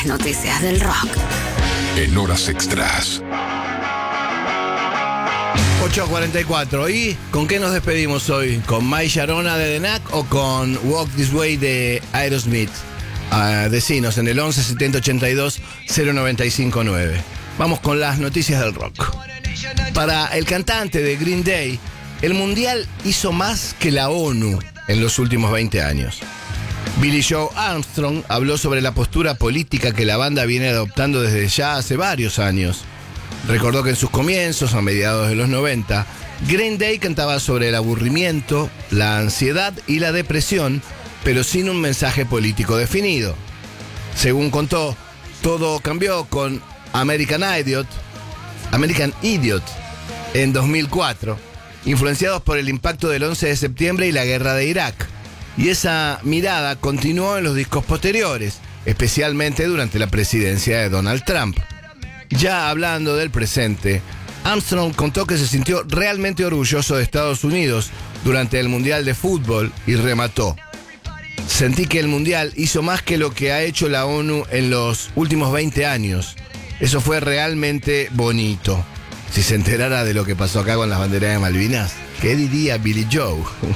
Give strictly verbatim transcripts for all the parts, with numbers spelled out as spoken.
Noticias del rock. En horas extras. ocho cuarenta y cuatro. ¿Y con qué nos despedimos hoy? ¿Con My Sharona de The Knack o con Walk This Way de Aerosmith? Uh, decinos en el once setenta ochenta y dos cero noventa y cinco nueve. Vamos con las noticias del rock. Para el cantante de Green Day, el Mundial hizo más que la ONU en los últimos veinte años. Billie Joe Armstrong habló sobre la postura política que la banda viene adoptando desde ya hace varios años. Recordó que en sus comienzos, a mediados de los noventa, Green Day cantaba sobre el aburrimiento, la ansiedad y la depresión, pero sin un mensaje político definido. Según contó, todo cambió con American Idiot, American Idiot en dos mil cuatro, influenciados por el impacto del once de septiembre y la guerra de Irak. Y esa mirada continuó en los discos posteriores, especialmente durante la presidencia de Donald Trump. Ya hablando del presente, Armstrong contó que se sintió realmente orgulloso de Estados Unidos durante el Mundial de Fútbol y remató: sentí que el Mundial hizo más que lo que ha hecho la ONU en los últimos veinte años. Eso fue realmente bonito. Si se enterara de lo que pasó acá con las banderas de Malvinas, ¿qué diría Billie Joe?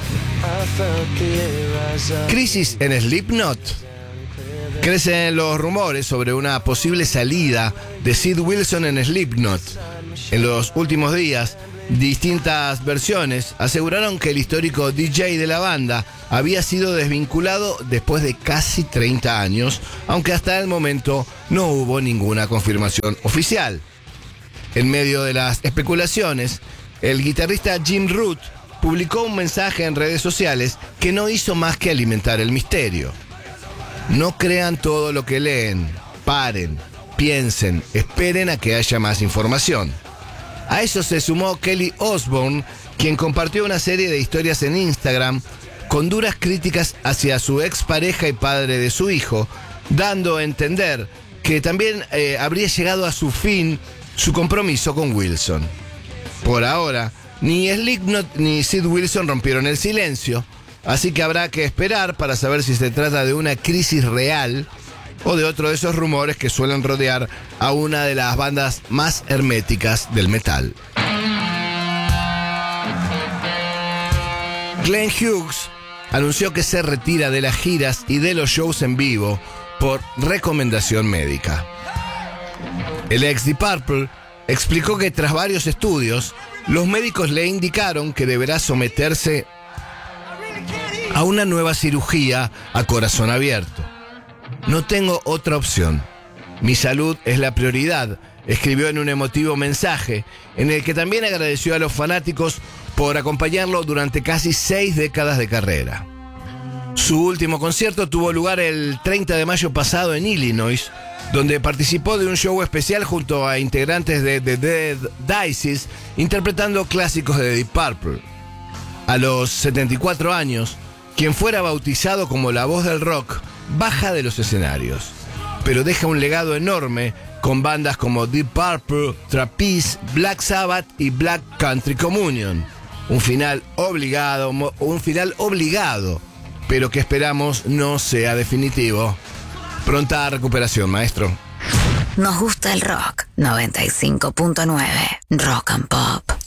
Crisis en Slipknot. Crecen los rumores sobre una posible salida de Sid Wilson en Slipknot. En los últimos días, distintas versiones aseguraron que el histórico D J de la banda había sido desvinculado después de casi treinta años, aunque hasta el momento no hubo ninguna confirmación oficial. En medio de las especulaciones, el guitarrista Jim Root publicó un mensaje en redes sociales que no hizo más que alimentar el misterio. No crean todo lo que leen, paren, piensen, esperen a que haya más información. A eso se sumó Kelly Osbourne, quien compartió una serie de historias en Instagram con duras críticas hacia su expareja y padre de su hijo, dando a entender que también eh, habría llegado a su fin su compromiso con Wilson. Por ahora, ni Slipknot ni Sid Wilson rompieron el silencio, así que habrá que esperar para saber si se trata de una crisis real o de otro de esos rumores que suelen rodear a una de las bandas más herméticas del metal. Glenn Hughes anunció que se retira de las giras y de los shows en vivo por recomendación médica. El ex Deep Purple explicó que tras varios estudios, los médicos le indicaron que deberá someterse a una nueva cirugía a corazón abierto. No tengo otra opción. Mi salud es la prioridad, escribió en un emotivo mensaje, en el que también agradeció a los fanáticos por acompañarlo durante casi seis décadas de carrera. Su último concierto tuvo lugar el treinta de mayo pasado en Illinois, donde participó de un show especial junto a integrantes de The Dead Dices, interpretando clásicos de Deep Purple. A los setenta y cuatro años, quien fuera bautizado como la voz del rock, baja de los escenarios, pero deja un legado enorme con bandas como Deep Purple, Trapeze, Black Sabbath y Black Country Communion. Un final obligado, un final obligado, pero que esperamos no sea definitivo. Pronta recuperación, maestro. Nos gusta el rock. noventa y cinco punto nueve Rock and Pop.